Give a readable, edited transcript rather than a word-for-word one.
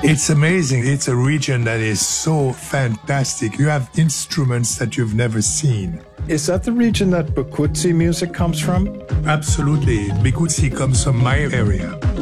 It's amazing. It's a region that is so fantastic. You have instruments that you've never seen. Is that the region that Bukutsi music comes from? Absolutely. Bikutsi comes from my area.